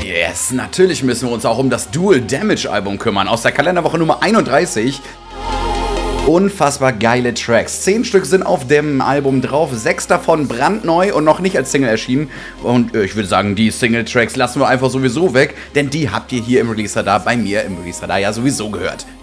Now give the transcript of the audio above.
yes, natürlich müssen wir uns auch um das Dual Damage Album kümmern, aus der Kalenderwoche Nummer 31. Unfassbar geile Tracks. 10 Stück sind auf dem Album drauf, 6 davon brandneu und noch nicht als Single erschienen. Und ich würde sagen, die Single-Tracks lassen wir einfach sowieso weg, denn die habt ihr hier im Release Radar bei mir im Release Radar ja sowieso gehört.